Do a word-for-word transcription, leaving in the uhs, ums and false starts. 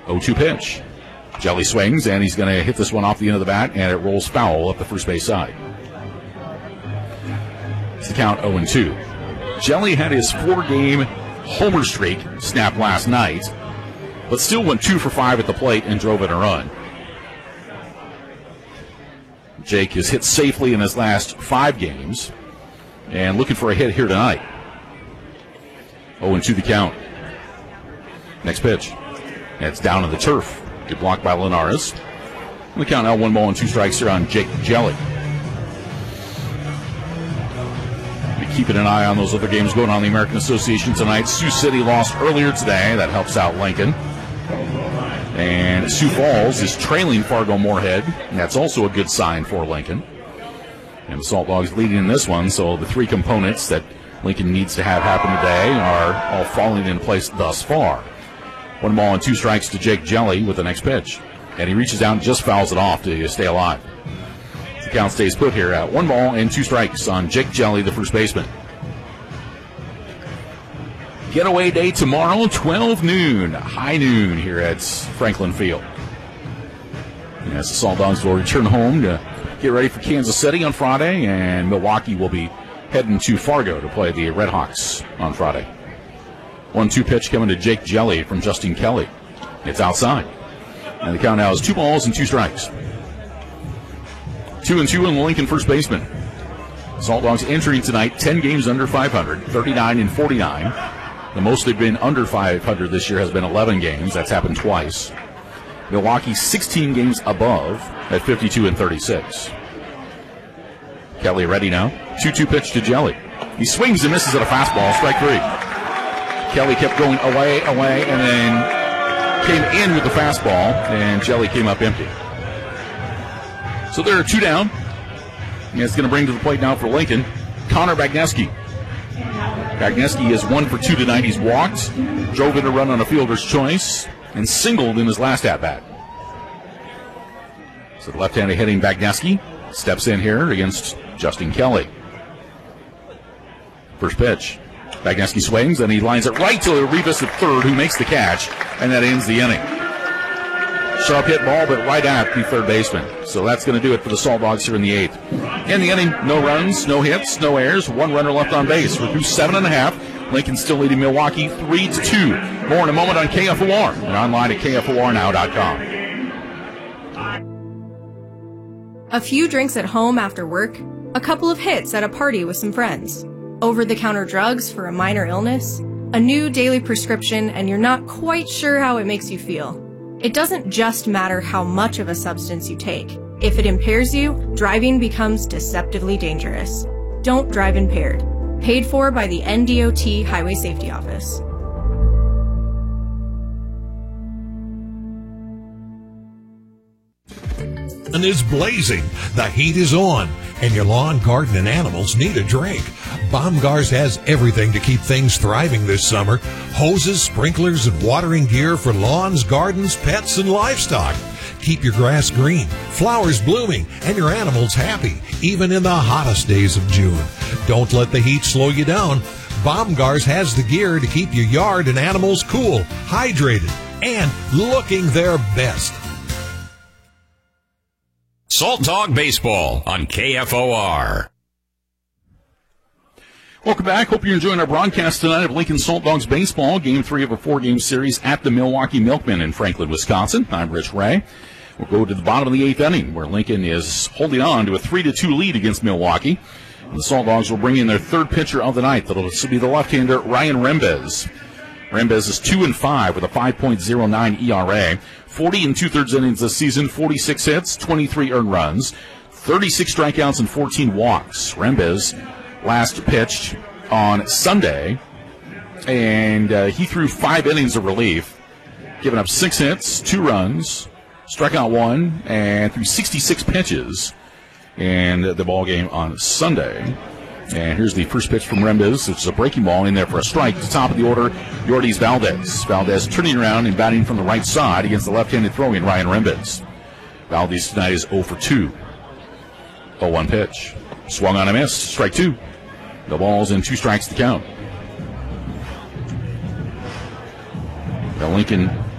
oh two pitch. Jelly swings, and he's going to hit this one off the end of the bat, and it rolls foul up the first base side. It's the count oh and two. Jelly had his four-game homer streak snapped last night, but still went two for five at the plate and drove in a run. Jake has hit safely in his last five games and looking for a hit here tonight. oh and two the count. Next pitch. It's down to the turf. Good block by Linares. The count now one ball and two strikes here on Jake Jelly. Be keeping an eye on those other games going on in the American Association tonight. Sioux City lost earlier today. That helps out Lincoln. And Sioux Falls is trailing Fargo-Moorhead. And that's also a good sign for Lincoln. And the Salt Dogs leading in this one. So the three components that Lincoln needs to have happen today are all falling in place thus far. One ball and two strikes to Jake Jelly with the next pitch. And he reaches out and just fouls it off to stay alive. The count stays put here at one ball and two strikes on Jake Jelly, the first baseman. Getaway day tomorrow, twelve noon, high noon here at Franklin Field. And as the Salt Dogs will return home to get ready for Kansas City on Friday, and Milwaukee will be heading to Fargo to play the Red Hawks on Friday. one two pitch coming to Jake Jelly from Justin Kelly. It's outside. And the count now is two balls and two strikes. Two and two on the Lincoln first baseman. Salt Dogs entering tonight ten games under five hundred, thirty-nine and forty-nine. The most they've been under five hundred this year has been eleven games. That's happened twice. Milwaukee sixteen games above at fifty-two and thirty-six. Kelly ready now. two two pitch to Jelly. He swings and misses at a fastball, strike three. Kelly kept going away, away, and then came in with the fastball, and Jelly came up empty. So there are two down. And it's going to bring to the plate now for Lincoln, Connor Bagneski. Bagneski is one for two tonight. He's walked, drove in a run on a fielder's choice, and singled in his last at-bat. So the left-handed hitting Bagneski steps in here against Justin Kelly. First pitch. Bagneski swings, and he lines it right to Rivas at third, who makes the catch, and that ends the inning. Sharp hit ball, but right at the third baseman. So that's going to do it for the Salt Dogs here in the eighth. In the inning, no runs, no hits, no errors, one runner left on base. We're through seven and a half. Lincoln still leading Milwaukee three to two. More in a moment on K F O R and online at K F O R now dot com. A few drinks at home after work, a couple of hits at a party with some friends, over-the-counter drugs for a minor illness, a new daily prescription, and you're not quite sure how it makes you feel. It doesn't just matter how much of a substance you take. If it impairs you, driving becomes deceptively dangerous. Don't drive impaired. Paid for by the N D O T Highway Safety Office. And is blazing. The heat is on, and your lawn, garden, and animals need a drink. Baumgars has everything to keep things thriving this summer. Hoses, sprinklers, and watering gear for lawns, gardens, pets, and livestock. Keep your grass green, flowers blooming, and your animals happy, even in the hottest days of June. Don't let the heat slow you down. Baumgars has the gear to keep your yard and animals cool, hydrated, and looking their best. Salt Dog Baseball on K F O R. Welcome back. Hope you're enjoying our broadcast tonight of Lincoln Salt Dogs Baseball, Game three of a four-game series at the Milwaukee Milkmen in Franklin, Wisconsin. I'm Rich Ray. We'll go to the bottom of the eighth inning, where Lincoln is holding on to a three to two lead against Milwaukee. And the Salt Dogs will bring in their third pitcher of the night. That'll be the left-hander Ryan Rembez. Rembez is two and five with a five point oh nine E R A. forty and two-thirds innings this season, forty-six hits, twenty-three earned runs, thirty-six strikeouts, and fourteen walks. Rembez last pitched on Sunday, and uh, he threw five innings of relief, giving up six hits, two runs, struck out one, and threw sixty-six pitches in the ball game on Sunday. And here's the first pitch from Rembez. It's a breaking ball in there for a strike. At the top of the order, Yordi's Valdez. Valdez turning around and batting from the right side against the left-handed throwing Ryan Rembez. Valdez tonight is oh for two. oh one pitch. Swung on a miss. Strike two. The ball's in two strikes to count. The Lincoln